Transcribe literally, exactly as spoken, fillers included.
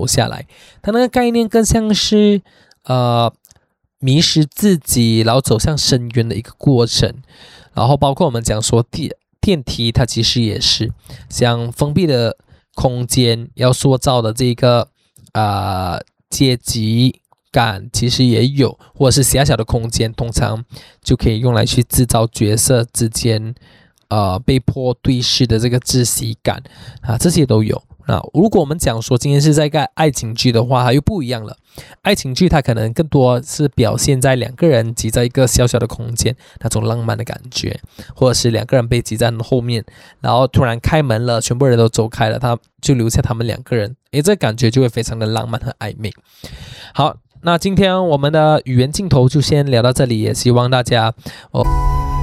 下来。它那个概念更像是呃迷失自己，然后走向深渊的一个过程。然后包括我们讲说电电梯，它其实也是像封闭的空间要塑造的这个呃阶级感，其实也有，或者是狭小的空间，通常就可以用来去制造角色之间呃被迫对视的这个窒息感啊，这些都有。那如果我们讲说今天是在一个爱情剧的话，它又不一样了。爱情剧它可能更多是表现在两个人挤在一个小小的空间那种浪漫的感觉，或者是两个人被挤在后面，然后突然开门了，全部人都走开了，他就留下他们两个人，诶，这感觉就会非常的浪漫和暧昧。好，那今天我们的语言镜头就先聊到这里，也希望大家哦。